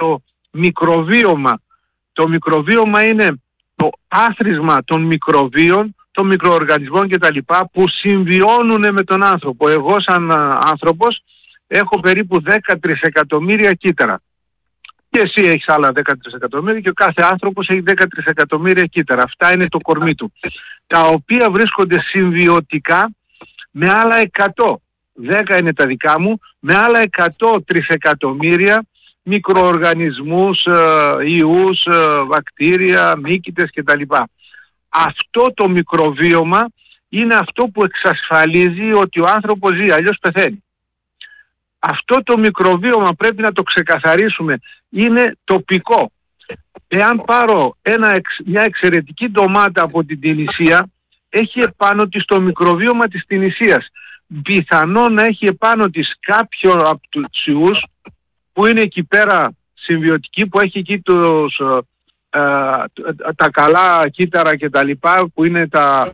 το μικροβίωμα. Το μικροβίωμα είναι το άθροισμα των μικροβίων, των μικροοργανισμών κτλ. Που συμβιώνουν με τον άνθρωπο. Εγώ σαν άνθρωπος έχω περίπου 10 τρισεκατομμύρια κύτταρα. Και εσύ έχεις άλλα 10 τρισεκατομμύρια και ο κάθε άνθρωπος έχει 10 τρισεκατομμύρια κύτταρα. Αυτά είναι το κορμί του. Τα οποία βρίσκονται συμβιωτικά με άλλα 100. 10 είναι τα δικά μου, με άλλα 100 τρισεκατομμύρια μικροοργανισμούς, ιούς, βακτήρια, μύκητες κτλ. Αυτό το μικροβίωμα είναι αυτό που εξασφαλίζει ότι ο άνθρωπος ζει, αλλιώς πεθαίνει. Αυτό το μικροβίωμα πρέπει να το ξεκαθαρίσουμε. Είναι τοπικό. Εάν πάρω μια εξαιρετική ντομάτα από την Τινησία, έχει επάνω της το μικροβίωμα της Τινησίας. Πιθανόν να έχει επάνω της κάποιο από τους ιούς που είναι εκεί πέρα συμβιωτικοί, που έχει εκεί τα καλά κύτταρα και τα λοιπά, που είναι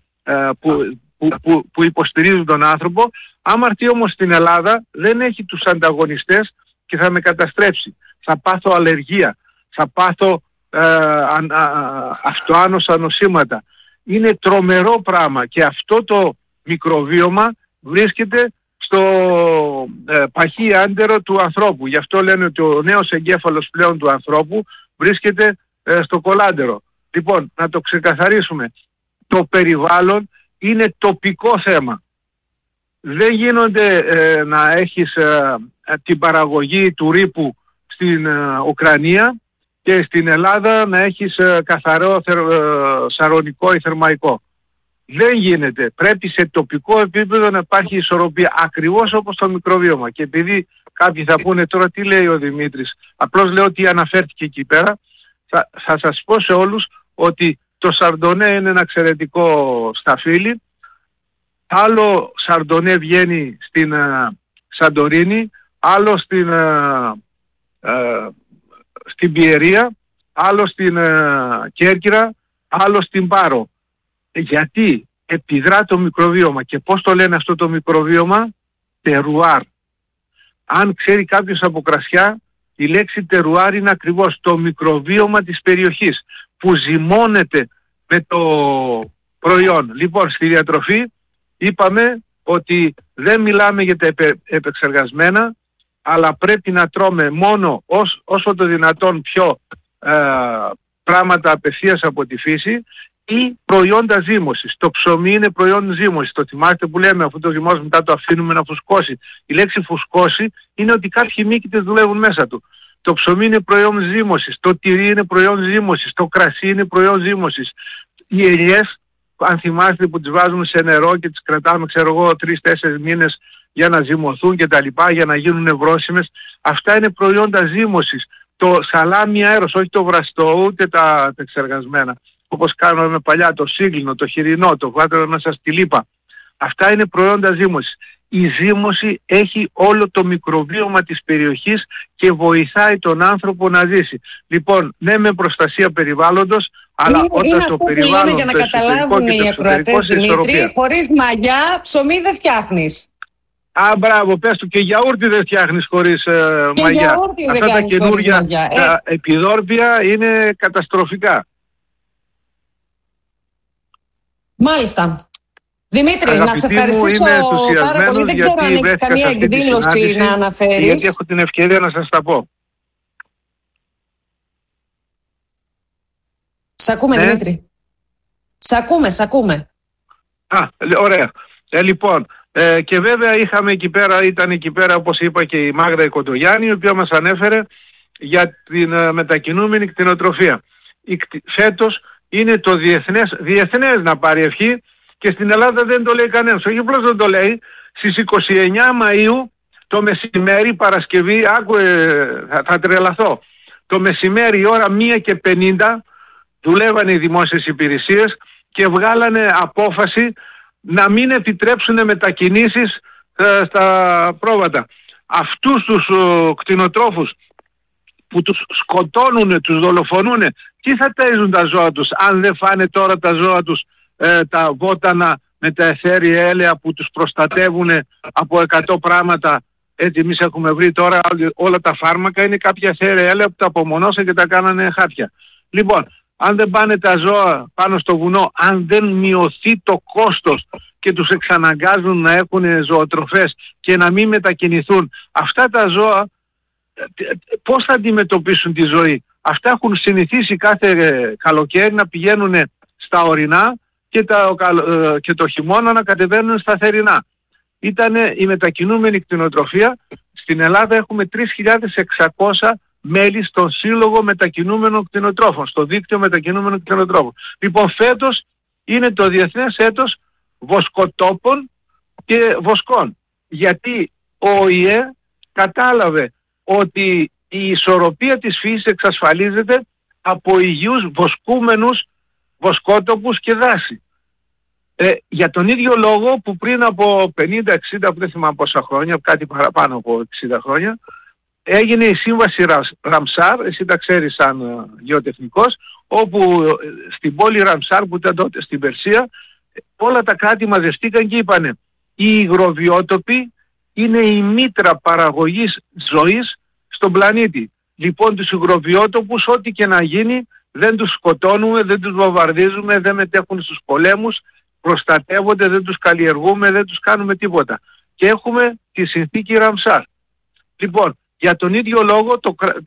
που υποστηρίζουν τον άνθρωπο. Άμα έρθει όμως στην Ελλάδα δεν έχει τους ανταγωνιστές και θα με καταστρέψει. Θα πάθω αλλεργία, θα πάθω αυτοάνωσα νοσήματα. Είναι τρομερό πράγμα και αυτό το μικροβίωμα βρίσκεται στο παχύ άντερο του ανθρώπου. Γι' αυτό λένε ότι ο νέος εγκέφαλος πλέον του ανθρώπου βρίσκεται στο κολάντερο. Λοιπόν, να το ξεκαθαρίσουμε. Το περιβάλλον είναι τοπικό θέμα. Δεν γίνονται να έχεις την παραγωγή του ρήπου στην Ουκρανία και στην Ελλάδα να έχεις καθαρό σαρωνικό ή θερμαϊκό. Δεν γίνεται. Πρέπει σε τοπικό επίπεδο να υπάρχει ισορροπία, ακριβώς όπως το μικροβίωμα. Και επειδή κάποιοι θα πούνε τώρα τι λέει ο Δημήτρης, απλώς λέω ότι αναφέρθηκε εκεί πέρα, θα σας πω σε όλους ότι το Σαρντονέ είναι ένα εξαιρετικό σταφύλι. Άλλο Σαρντονέ βγαίνει στην Σαντορίνη, άλλο στην Πιερία, άλλο στην Κέρκυρα, άλλο στην Πάρο. Γιατί επιδρά το μικροβίωμα. Και πώς το λένε αυτό το μικροβίωμα? Τερουάρ. Αν ξέρει κάποιος από κρασιά, η λέξη τερουάρ είναι ακριβώς το μικροβίωμα της περιοχής που ζυμώνεται με το προϊόν. Λοιπόν, στη διατροφή είπαμε ότι δεν μιλάμε για τα επεξεργασμένα, αλλά πρέπει να τρώμε μόνο όσο το δυνατόν πιο πράγματα απευθείας από τη φύση ή προϊόντα ζύμωσης. Το ψωμί είναι προϊόν ζύμωσης. Το θυμάστε που λέμε, αφού το ζυμώσουμε μετά το αφήνουμε να φουσκώσει. Η λέξη φουσκώσει είναι ότι κάποιοι μύκητες δουλεύουν μέσα του. Το ψωμί είναι προϊόν ζύμωσης. Το τυρί είναι προϊόν ζύμωσης. Το κρασί είναι προϊόν ζύμωσης. Οι ελιές, αν θυμάστε, που τις βάζουμε σε νερό και τις κρατάμε, ξέρω εγώ, 3-4 μήνες για να ζυμωθούν και τα λοιπά, για να γίνουν βρώσιμες. Αυτά είναι προϊόντα ζύμωσης. Το σαλάμι αέρος, όχι το βραστό, ούτε τα εξεργασμένα. Όπως κάνουμε παλιά, το σύγκλινο, το χοιρινό, το βάτρο μέσα στη λίπα. Αυτά είναι προϊόντα ζύμωσης. Η ζύμωση έχει όλο το μικροβίωμα της περιοχής και βοηθάει τον άνθρωπο να ζήσει. Λοιπόν, ναι, με προστασία περιβάλλοντος, αλλά όταν το περιβάλλον, για να καταλάβουν οι ακροατές, Δημήτρη, χωρίς μαγιά ψωμί δεν φτιάχνεις. Α, μπράβο, πες του, και γιαούρτι δεν φτιάχνεις χωρίς μαγιά. Αυτά τα καινούργια επιδόρπια είναι καταστροφικά. Μάλιστα. Δημήτρη, να σε ευχαριστήσω πάρα πολύ. Δεν ξέρω αν έχεις καμία εκδήλωση να αναφέρεις. Γιατί έχω την ευκαιρία να σας τα πω. Σ' ακούμε, ναι. Δημήτρη. Σ' ακούμε. Α, ωραία. Λοιπόν, και βέβαια ήταν εκεί πέρα, όπως είπα, και η Μάγδα η Κοντογιάννη, η οποία μας ανέφερε για την μετακινούμενη κτηνοτροφία. Φέτος είναι το διεθνές να πάρει ευχή, και στην Ελλάδα δεν το λέει κανένας. Όχι απλώς δεν το λέει. Στις 29 Μαΐου το μεσημέρι, Παρασκευή, θα τρελαθώ. Το μεσημέρι, η ώρα 1:50, δουλεύανε οι δημόσιες υπηρεσίες και βγάλανε απόφαση να μην επιτρέψουν μετακινήσεις στα πρόβατα. Αυτούς τους κτηνοτρόφους που τους σκοτώνουνε, τους δολοφονούνε, τι θα ταΐζουν τα ζώα τους αν δεν φάνε τώρα τα ζώα τους τα βότανα με τα αιθέρια έλαια που τους προστατεύουν από 100 πράγματα Έτσι εμείς έχουμε βρει τώρα όλα τα φάρμακα είναι κάποια σερέλα που τα απομονώσαν και τα κάνανε χάπια. Λοιπόν, αν δεν πάνε τα ζώα πάνω στο βουνό, αν δεν μειωθεί το κόστος και τους εξαναγκάζουν να έχουν ζωοτροφές και να μην μετακινηθούν, αυτά τα ζώα πώς θα αντιμετωπίσουν τη ζωή? Αυτά έχουν συνηθίσει κάθε καλοκαίρι να πηγαίνουν στα ορεινά και το χειμώνα να κατεβαίνουν στα θερινά. Ήτανε η μετακινούμενη κτηνοτροφία. Στην Ελλάδα έχουμε 3.600 μέλη στον Σύλλογο Μετακινούμενων Κτηνοτρόφων, στο δίκτυο Μετακινούμενων Κτηνοτρόφων. Λοιπόν, φέτος είναι το Διεθνές Έτος Βοσκοτόπων και Βοσκών. Γιατί ο ΟΗΕ κατάλαβε ότι η ισορροπία της φύσης εξασφαλίζεται από υγιούς βοσκούμενους βοσκότοπους και δάση. Για τον ίδιο λόγο που πριν από 50-60, που δεν θυμάμαι πόσα χρόνια, κάτι παραπάνω από 60 χρόνια, έγινε η σύμβαση Ραμσάρ, εσύ τα ξέρεις σαν γεωτεχνικός, όπου στην πόλη Ραμσάρ που ήταν τότε στην Περσία, όλα τα κράτη μαζευτήκαν και είπανε οι υγροβιότοποι είναι η μήτρα παραγωγής ζωής στον πλανήτη. Λοιπόν, τους υγροβιότοπους ό,τι και να γίνει δεν τους σκοτώνουμε, δεν τους βομβαρδίζουμε, δεν μετέχουν στους πολέμους, προστατεύονται, δεν τους καλλιεργούμε, δεν τους κάνουμε τίποτα. Και έχουμε τη συνθήκη Ραμσάρ. Λοιπόν, για τον ίδιο λόγο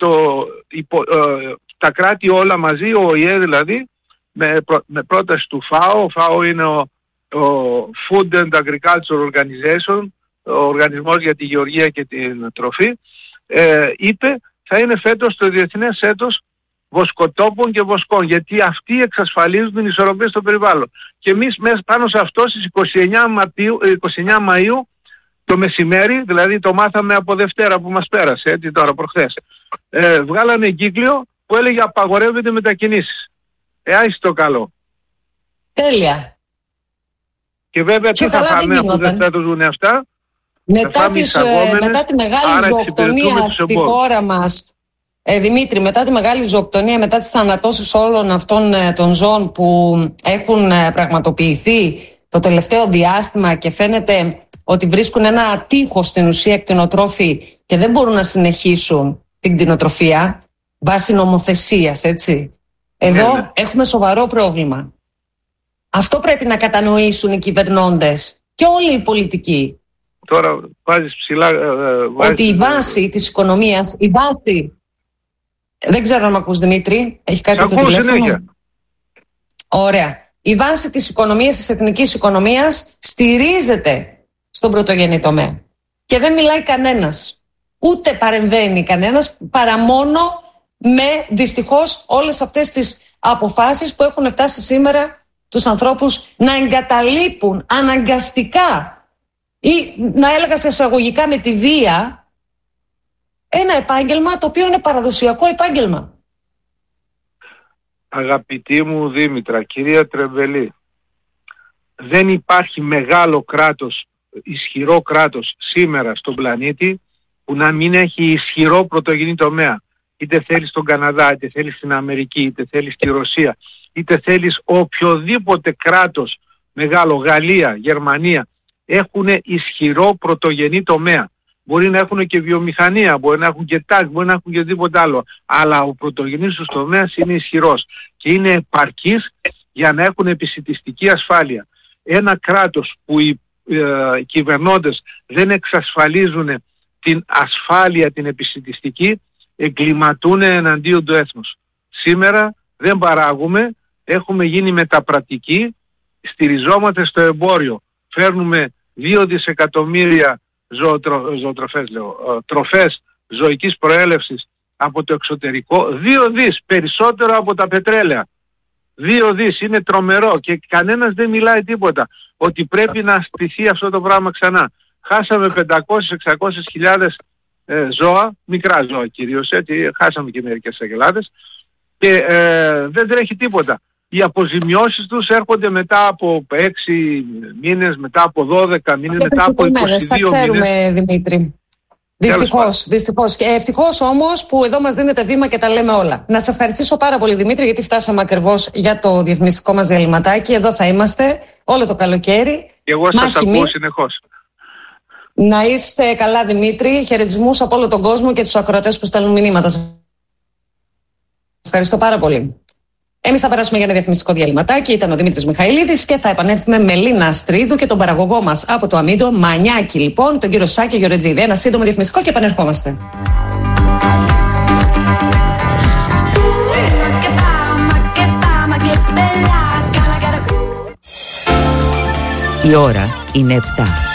τα κράτη όλα μαζί, ο ΟΗΕ δηλαδή, με πρόταση του ΦΑΟ, ο ΦΑΟ είναι ο Food and Agriculture Organization, ο Οργανισμός για τη Γεωργία και την Τροφή, είπε θα είναι φέτος το Διεθνές Έτος Βοσκοτόπων και Βοσκών, γιατί αυτοί εξασφαλίζουν την ισορροπία στο περιβάλλον. Και εμείς μέσα πάνω σε αυτό στις 29 Μαΐου το μεσημέρι, δηλαδή το μάθαμε από Δευτέρα που μας πέρασε, έτσι τώρα προχθές, βγάλανε εγκύκλιο που έλεγε απαγορεύεται μετακινήσεις. Άισε το καλό. Τέλεια. Και βέβαια τι θα φάμε αφού δεν θα το δουν αυτά? Μετά τη μεγάλη ζωοκτονία στη χώρα μας, Δημήτρη, μετά τη μεγάλη ζωοκτονία, μετά τις θανατώσεις όλων αυτών των ζώων που έχουν πραγματοποιηθεί το τελευταίο διάστημα και φαίνεται ότι βρίσκουν ένα τείχος στην ουσία κτηνοτρόφοι και δεν μπορούν να συνεχίσουν την κτηνοτροφία βάσει νομοθεσίας, έτσι. Εδώ έχουμε σοβαρό πρόβλημα. Αυτό πρέπει να κατανοήσουν οι κυβερνώντες και όλοι οι πολιτικοί. Τώρα βάζεις ψηλά... ότι η βάση της οικονομίας, η βάση... Δεν ξέρω αν με ακούς, Δημήτρη, έχει κάτι το τηλέφωνο? Συνέχεια. Ωραία. Η βάση της οικονομίας, της εθνικής οικονομίας στηρίζεται στον πρωτογενή τομέα. Και δεν μιλάει κανένας. Ούτε παρεμβαίνει κανένας, παρά μόνο με δυστυχώς όλες αυτές τις αποφάσεις που έχουν φτάσει σήμερα τους ανθρώπους να εγκαταλείπουν αναγκαστικά ή να έλεγα σε εισαγωγικά με τη βία ένα επάγγελμα το οποίο είναι παραδοσιακό επάγγελμα. Αγαπητή μου Δήμητρα, κυρία Τρεμπελή, δεν υπάρχει μεγάλο κράτος, ισχυρό κράτος σήμερα στον πλανήτη που να μην έχει ισχυρό πρωτογενή τομέα. Είτε θέλεις στον Καναδά, είτε θέλεις στην Αμερική, είτε θέλεις στη Ρωσία, είτε θέλεις οποιοδήποτε κράτος μεγάλο, Γαλλία, Γερμανία, έχουν ισχυρό πρωτογενή τομέα. Μπορεί να έχουν και βιομηχανία, μπορεί να έχουν και τάκ, μπορεί να έχουν και τίποτα άλλο. Αλλά ο πρωτογενής τους τομέας είναι ισχυρός και είναι επαρκής για να έχουν επισιτιστική ασφάλεια. Ένα κράτος που οι κυβερνώντες δεν εξασφαλίζουν την ασφάλεια, την επισιτιστική, εγκληματούν εναντίον του έθνους. Σήμερα δεν παράγουμε, έχουμε γίνει μεταπρατικοί, στηριζόμαστε στο εμπόριο. Φέρνουμε 2 δισεκατομμύρια τροφές ζωικής προέλευσης από το εξωτερικό, 2 δις περισσότερο από τα πετρέλαια. 2 δις, είναι τρομερό και κανένας δεν μιλάει τίποτα ότι πρέπει να στηθεί αυτό το πράγμα ξανά. Χάσαμε 500-600 χιλιάδες ζώα, μικρά ζώα κυρίως, έτσι, χάσαμε και μερικές αγελάδες και δεν τρέχει τίποτα. Οι αποζημιώσεις τους έρχονται μετά από 6 μήνες, μετά από 12 μήνες, μετά από 22 μήνες. Θα ξέρουμε, Δημήτρη. Δυστυχώς. Και ευτυχώς όμως που εδώ μας δίνετε βήμα και τα λέμε όλα. Να σε ευχαριστήσω πάρα πολύ, Δημήτρη, γιατί φτάσαμε ακριβώς για το διαφημιστικό μας διαλυματάκι. Εδώ θα είμαστε όλο το καλοκαίρι. Και εγώ σας ακούω συνεχώς. Να είστε καλά, Δημήτρη. Χαιρετισμούς από όλο τον κόσμο και τους ακροατές που στέλνουν μηνύματα. Ευχαριστώ πάρα πολύ. Εμείς θα περάσουμε για ένα διαφημιστικό διαλυματάκι. Ήταν ο Δημήτρης Μιχαηλίδης και θα επανέλθουμε με Λίνα Αστρίδου και τον παραγωγό μας από το Αμίντο, Μανιάκη λοιπόν, τον κύριο Σάκη Γεωρετζίδη. Ένα σύντομο διαφημιστικό και επανερχόμαστε. Η ώρα είναι 7.